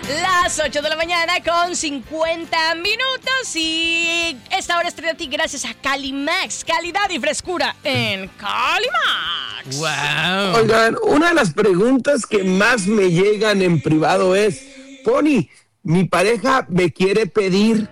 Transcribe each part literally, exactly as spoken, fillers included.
Las ocho de la mañana con cincuenta minutos y esta hora es traída a ti gracias a Calimax, calidad y frescura en Calimax. Wow. Oigan, una de las preguntas que más me llegan en privado es, Pony, mi pareja me quiere pedir,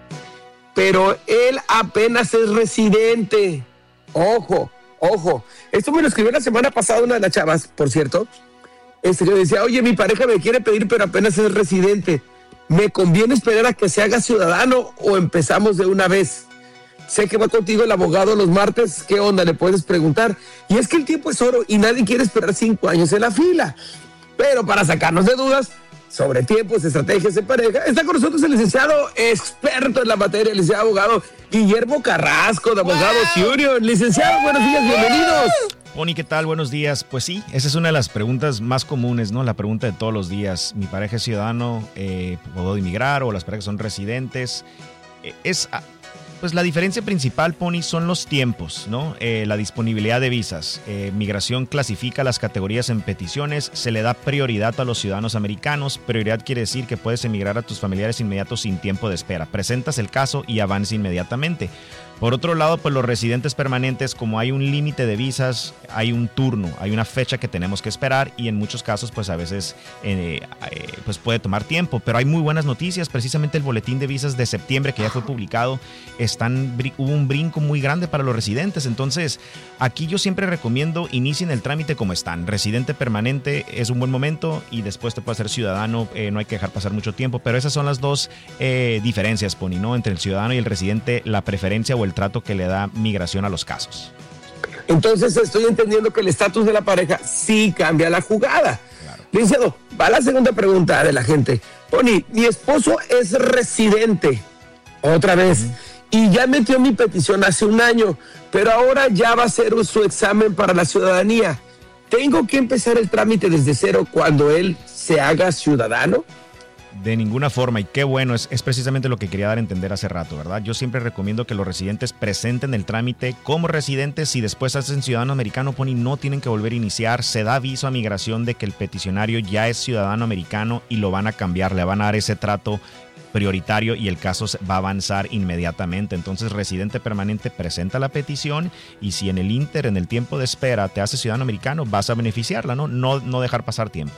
pero él apenas es residente. Ojo, ojo. Esto me lo escribió la semana pasada una de las chavas, por cierto. Este que decía, oye, mi pareja me quiere pedir, pero apenas es residente. ¿Me conviene esperar a que se haga ciudadano o empezamos de una vez? Sé que va contigo el abogado los martes. ¿Qué onda? Le puedes preguntar. Y es que el tiempo es oro y nadie quiere esperar cinco años en la fila. Pero para sacarnos de dudas sobre tiempos, estrategias de pareja, está con nosotros el licenciado experto en la materia, el licenciado abogado Guillermo Carrasco, de Abogados wow. Union. Licenciado, buenos días, bienvenidos. Pony, ¿qué tal? Buenos días. Pues sí, esa es una de las preguntas más comunes, ¿no? La pregunta de todos los días. ¿Mi pareja es ciudadano? Eh, ¿Puedo inmigrar? ¿O las parejas son residentes? Eh, es... Pues la diferencia principal, Pony, son los tiempos, ¿no? Eh, la disponibilidad de visas. Eh, migración clasifica las categorías en peticiones, se le da prioridad a los ciudadanos americanos. Prioridad quiere decir que puedes emigrar a tus familiares inmediatos sin tiempo de espera. Presentas el caso y avanza inmediatamente. Por otro lado, pues los residentes permanentes, como hay un límite de visas, hay un turno, hay una fecha que tenemos que esperar y en muchos casos, pues a veces eh, eh, pues puede tomar tiempo. Pero hay muy buenas noticias, precisamente el boletín de visas de septiembre que ya fue publicado, están, hubo un brinco muy grande para los residentes. Entonces, aquí yo siempre recomiendo inicien el trámite como están. Residente permanente es un buen momento y después te puedes hacer ciudadano, eh, no hay que dejar pasar mucho tiempo. Pero esas son las dos eh, diferencias, Pony, ¿no? Entre el ciudadano y el residente, la preferencia o el trato que le da migración a los casos. Entonces estoy entendiendo que el estatus de la pareja sí cambia la jugada. Claro. Licenciado, va la segunda pregunta de la gente. Pony, mi esposo es residente, otra vez, uh-huh. y ya metió mi petición hace un año, pero ahora ya va a hacer su examen para la ciudadanía. ¿Tengo que empezar el trámite desde cero cuando él se haga ciudadano? De ninguna forma, y qué bueno, es, es precisamente lo que quería dar a entender hace rato, ¿verdad? Yo siempre recomiendo que los residentes presenten el trámite como residentes. Si después hacen ciudadano americano, Pony, no tienen que volver a iniciar. Se da aviso a migración de que el peticionario ya es ciudadano americano y lo van a cambiar, le van a dar ese trato prioritario y el caso va a avanzar inmediatamente. Entonces, residente permanente presenta la petición y si en el inter, en el tiempo de espera, te hace ciudadano americano, vas a beneficiarla, ¿no? No, no dejar pasar tiempo.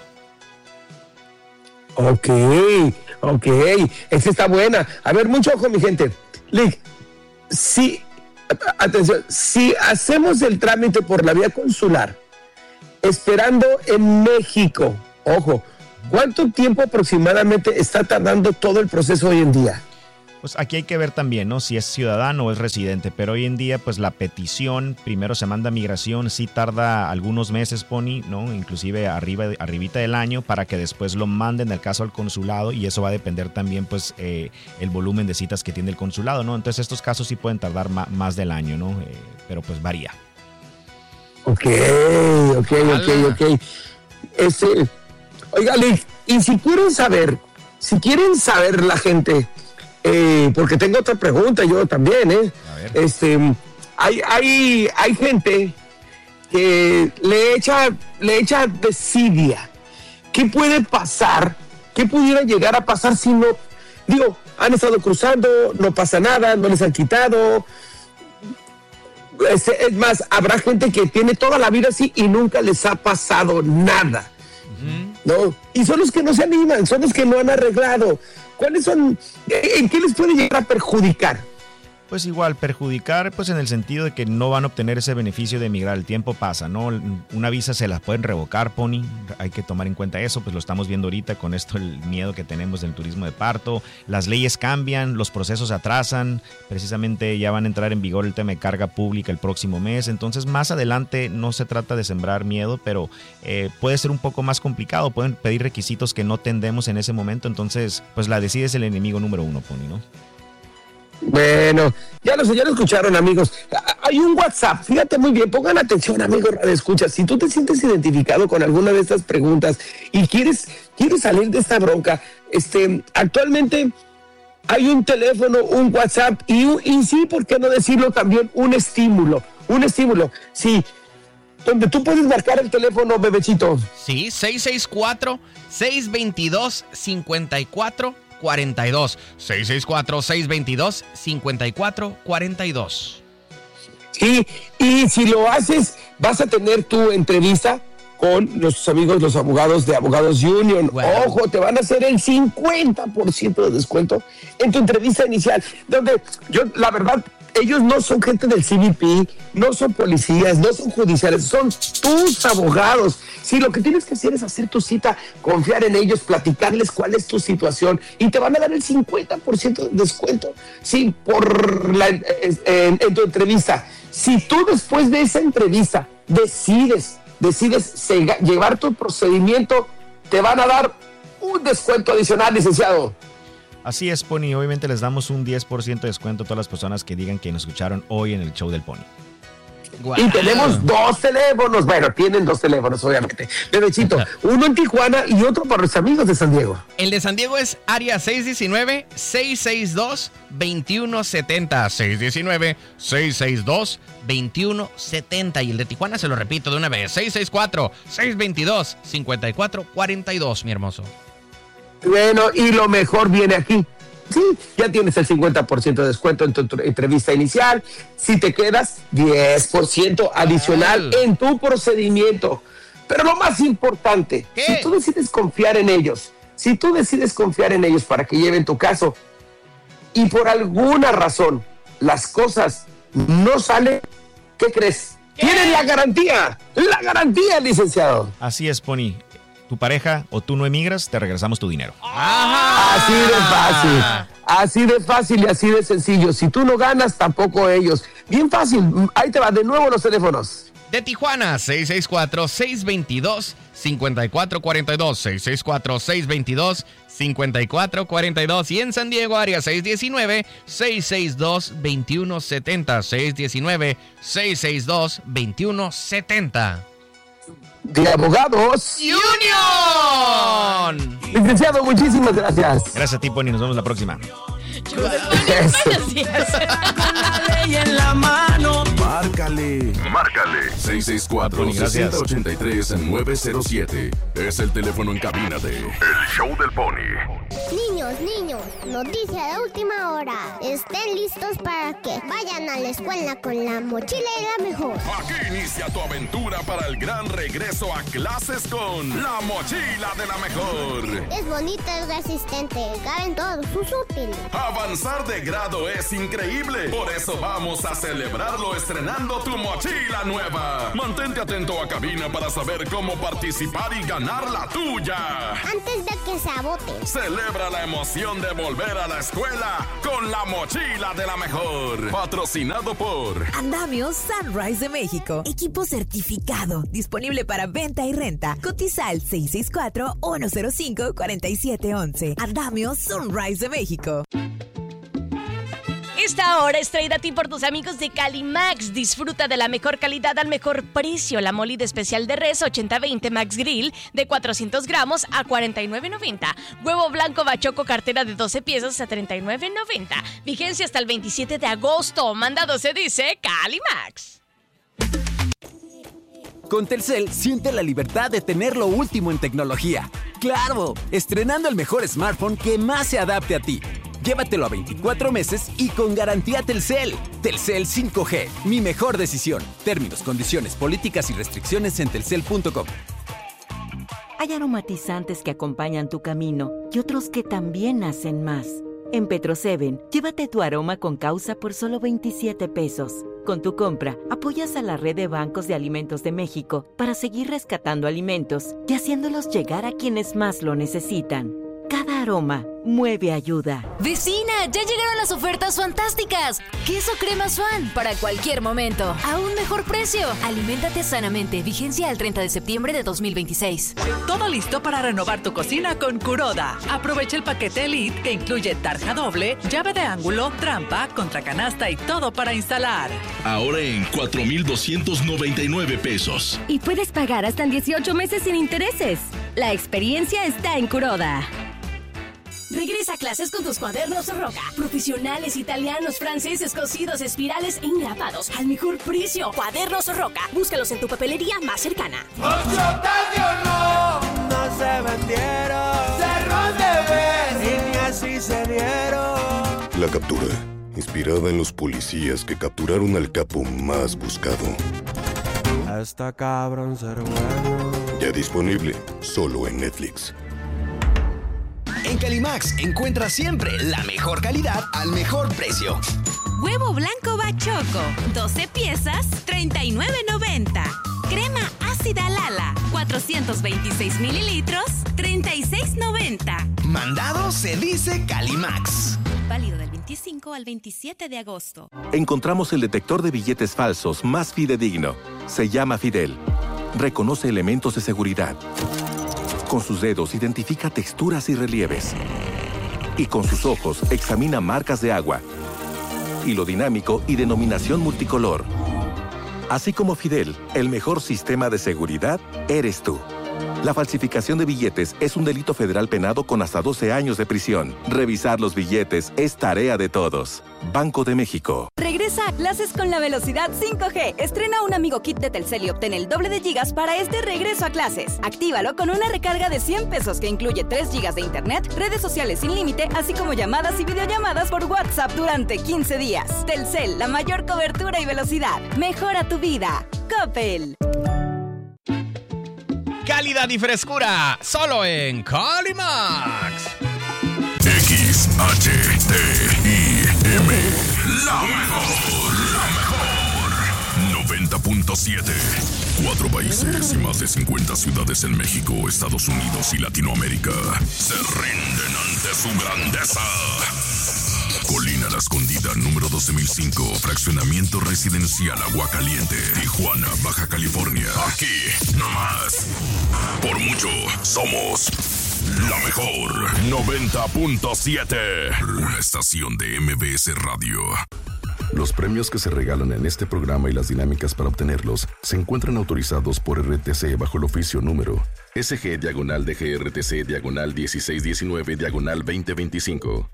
Ok, ok, esta está buena. A ver, mucho ojo, mi gente. Lick, si, atención, si hacemos el trámite por la vía consular, esperando en México, ojo, ¿cuánto tiempo aproximadamente está tardando todo el proceso hoy en día? Pues aquí hay que ver también, ¿no? Si es ciudadano o es residente, pero hoy en día, pues la petición primero se manda a migración, sí tarda algunos meses, Pony, ¿no? Inclusive arriba, arribita del año, para que después lo manden el caso al consulado y eso va a depender también, pues, eh, el volumen de citas que tiene el consulado, ¿no? Entonces estos casos sí pueden tardar ma- más del año, ¿no? Eh, pero pues varía. Ok, ok, ok, ok. Este, oiga, Lick, y si quieren saber, si quieren saber la gente... Eh, porque tengo otra pregunta yo también, ¿eh? A ver. Este, hay, hay, hay gente que le echa, le echa desidia. ¿Qué puede pasar? ¿Qué pudiera llegar a pasar si no? Digo, han estado cruzando, no pasa nada, no les han quitado. Es, es más, habrá gente que tiene toda la vida así y nunca les ha pasado nada. Uh-huh. ¿No? Y son los que no se animan, son los que no han arreglado. ¿Cuáles son? ¿En qué les puede llegar a perjudicar? Pues igual, perjudicar pues en el sentido de que no van a obtener ese beneficio de emigrar. El tiempo pasa, ¿no? Una visa se la pueden revocar, Pony. Hay que tomar en cuenta eso, pues lo estamos viendo ahorita con esto, el miedo que tenemos del turismo de parto. Las leyes cambian, los procesos se atrasan. Precisamente ya van a entrar en vigor el tema de carga pública el próximo mes. Entonces, más adelante no se trata de sembrar miedo, pero eh, puede ser un poco más complicado. Pueden pedir requisitos que no tendemos en ese momento. Entonces, pues la decide es el enemigo número uno, Pony, ¿no? Bueno, ya lo, ya lo escucharon, amigos. Hay un WhatsApp, fíjate muy bien, pongan atención, amigos, escucha. Si tú te sientes identificado con alguna de estas preguntas y quieres, quieres salir de esta bronca, este, actualmente hay un teléfono, un WhatsApp y, un, y sí, ¿por qué no decirlo también? Un estímulo, un estímulo. Sí, donde tú puedes marcar el teléfono, bebecito. Sí, seis seis cuatro, seis dos dos, cinco cuatro cuatro dos. seis seis cuatro, seis dos dos, cinco cuatro cuatro dos. Sí, y si lo haces, vas a tener tu entrevista con nuestros amigos, los abogados de Abogados Union. Wow. Ojo, te van a hacer el cincuenta por ciento de descuento en tu entrevista inicial, donde yo, la verdad, ellos no son gente del C B P, no son policías, no son judiciales, son tus abogados. Sí, lo que tienes que hacer es hacer tu cita, confiar en ellos, platicarles cuál es tu situación y te van a dar el cincuenta por ciento de descuento, sí, por la, en, en, en tu entrevista. Si tú después de esa entrevista decides, decides sega, llevar tu procedimiento, te van a dar un descuento adicional, licenciado. Así es, Pony. Obviamente les damos un diez por ciento de descuento a todas las personas que digan que nos escucharon hoy en el show del Pony. Wow. Y tenemos dos teléfonos. Bueno, tienen dos teléfonos, obviamente. Bebecito, uno en Tijuana y otro para los amigos de San Diego. El de San Diego es área seis uno nueve, seis seis dos, dos uno siete cero. seis uno nueve, seis seis dos, dos uno siete cero. Y el de Tijuana, se lo repito de una vez, seis seis cuatro, seis dos dos, cinco cuatro cuatro dos, mi hermoso. Bueno, y lo mejor viene aquí. Sí, ya tienes el cincuenta por ciento de descuento en tu entrevista inicial. Si te quedas, diez por ciento adicional ah. en tu procedimiento. Pero lo más importante, ¿qué? Si tú decides confiar en ellos, si tú decides confiar en ellos para que lleven tu caso y por alguna razón las cosas no salen, ¿qué crees? ¿Qué? Tienen la garantía, la garantía, licenciado. Así es, Pony. Tu pareja o tú no emigras, te regresamos tu dinero. ¡Ajá! Así de fácil, así de fácil y así de sencillo. Si tú no ganas, tampoco ellos. Bien fácil, ahí te va de nuevo los teléfonos. De Tijuana, seis seis cuatro, seis dos dos, cinco cuatro cuatro dos, seis seis cuatro, seis dos dos, cinco cuatro cuatro dos. Y en San Diego, área seis uno nueve, seis seis dos, dos uno siete cero, seis uno nueve, seis seis dos, dos uno siete cero. De Abogados Union. Licenciado, muchísimas gracias. Gracias a ti, Pony. Nos vemos la próxima. Buenos días. Con la ley en la mano. Márcale. Márcale. seis seis cuatro, seis ocho tres, nueve cero siete. Es el teléfono en cabina de El Show del Pony. Niños, niños, noticia de última hora. Estén listos para que vayan a la escuela con la mochila y la mejor. Aquí inicia tu aventura para el gran regreso a clases con la mochila de la mejor. Es bonita, es resistente, caben todos sus útiles. Avanzar de grado es increíble. Por eso vamos a celebrarlo estrenando tu mochila nueva. Mantente atento a cabina para saber cómo participar y ganar la tuya. Antes de que se agote. Celebra la emoción de volver a la escuela con la mochila de la mejor. Patrocinado por Andamio Sunrise de México. Equipo certificado. Disponible para venta y renta. Cotiza al seis seis cuatro, uno cero cinco, cuatro siete once. Andamio Sunrise de México. Esta hora es traída a ti por tus amigos de Calimax. Disfruta de la mejor calidad al mejor precio. La molida especial de res ochenta veinte Max Grill de cuatrocientos gramos a cuarenta y nueve noventa. Huevo blanco bachoco cartera de doce piezas a treinta y nueve noventa. Vigencia hasta el veintisiete de agosto. Mandado se dice Calimax. Con Telcel, siente la libertad de tener lo último en tecnología. ¡Claro! Estrenando el mejor smartphone que más se adapte a ti. Llévatelo a veinticuatro meses y con garantía Telcel. Telcel cinco G, mi mejor decisión. Términos, condiciones, políticas y restricciones en telcel punto com. Hay aromatizantes que acompañan tu camino y otros que también hacen más. En Petro siete, llévate tu aroma con causa por solo veintisiete pesos. Con tu compra, apoyas a la red de bancos de alimentos de México para seguir rescatando alimentos y haciéndolos llegar a quienes más lo necesitan. Cada aroma mueve ayuda. ¡Vecina! ¡Ya llegaron las ofertas fantásticas! Queso crema Swan para cualquier momento. A un mejor precio. Aliméntate sanamente. Vigencia al treinta de septiembre de dos mil veintiséis. Todo listo para renovar tu cocina con Kuroda. Aprovecha el paquete Elite que incluye tarja doble, llave de ángulo, trampa, contracanasta y todo para instalar. Ahora en cuatro mil doscientos noventa y nueve pesos. Y puedes pagar hasta en dieciocho meses sin intereses. La experiencia está en Kuroda. Regresa a clases con tus cuadernos Roca. Profesionales, italianos, franceses, cosidos, espirales e engrapados. Al mejor precio. Cuadernos Roca. Búscalos en tu papelería más cercana. Ocho tarde no, no se vendieron. Cerró de vez y ni así se dieron. La captura, inspirada en los policías que capturaron al capo más buscado. Está cabrón ser bueno. Ya disponible, solo en Netflix. En Calimax encuentras siempre la mejor calidad al mejor precio. Huevo blanco bachoco, doce piezas, treinta y nueve noventa. Crema ácida Lala, cuatrocientos veintiséis mililitros, treinta y seis noventa. Mandado se dice Calimax. Válido del veinticinco al veintisiete de agosto. Encontramos el detector de billetes falsos más fidedigno. Se llama Fidel. Reconoce elementos de seguridad. Con sus dedos identifica texturas y relieves. Y con sus ojos examina marcas de agua, hilo dinámico y denominación multicolor. Así como Fidel, el mejor sistema de seguridad eres tú. La falsificación de billetes es un delito federal penado con hasta doce años de prisión. Revisar los billetes es tarea de todos. Banco de México. Regresa a clases con la velocidad cinco G. Estrena un Amigo Kit de Telcel y obtén el doble de gigas para este regreso a clases. Actívalo con una recarga de cien pesos que incluye tres gigas de internet, redes sociales sin límite, así como llamadas y videollamadas por WhatsApp durante quince días. Telcel, la mayor cobertura y velocidad. Mejora tu vida. Coppel. Calidad y frescura, solo en Calimax. X H T I M, la mejor, la mejor. noventa punto siete. Cuatro países y más de cincuenta ciudades en México, Estados Unidos y Latinoamérica se rinden ante su grandeza. Colina La Escondida, número doce mil cinco, fraccionamiento residencial Aguacaliente, Tijuana, Baja California. Aquí, nomás. Por mucho, somos la mejor. noventa punto siete. Una estación de M B S Radio. Los premios que se regalan en este programa y las dinámicas para obtenerlos se encuentran autorizados por R T C bajo el oficio número S G diagonal D G R T C diagonal dieciséis diecinueve diagonal veinte veinticinco.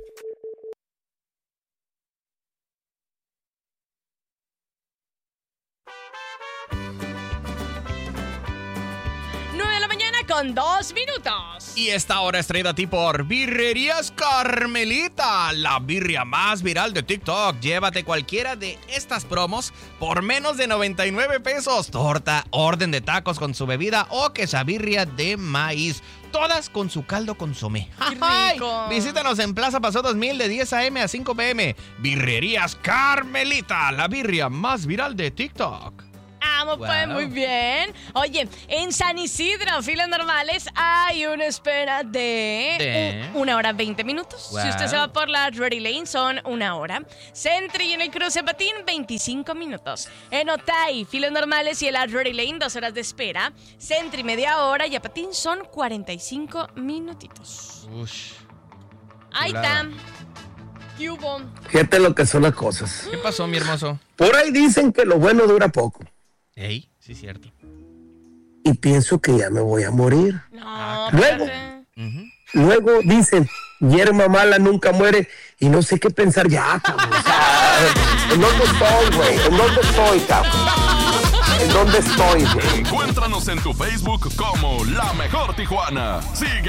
Con dos minutos. Y esta hora es traída a ti por Birrerías Carmelita, la birria más viral de TikTok. Llévate cualquiera de estas promos por menos de noventa y nueve pesos. Torta, orden de tacos con su bebida o quesabirria de maíz. Todas con su caldo consomé. ¡Qué rico! Visítanos en Plaza Paseo dos mil de diez a eme a cinco pe eme. Birrerías Carmelita, la birria más viral de TikTok. Amo, wow. Pues muy bien. Oye, en San Isidro, filas normales, hay una espera de, de... una hora veinte minutos. Wow. Si usted se va por la Drury Lane, son una hora. Sentry y en el Cruce Patín, veinticinco minutos. En Otay, filas normales y en la Drury Lane, dos horas de espera. Sentry, media hora y a Patín son cuarenta y cinco minutitos. Ush. Ahí está. ¿Qué hubo? Fíjate lo que son las cosas. ¿Qué pasó, mi hermoso? Por ahí dicen que lo bueno dura poco. Ey, sí, cierto. Y pienso que ya me voy a morir. No, luego, uh-huh. luego dicen, hierba mala nunca muere. Y no sé qué pensar ya, cabrón. O sea, ¿en dónde estoy, güey? ¿En dónde estoy, cabrón? ¿En dónde estoy, güey? Encuéntranos en tu Facebook como La Mejor Tijuana. Sigue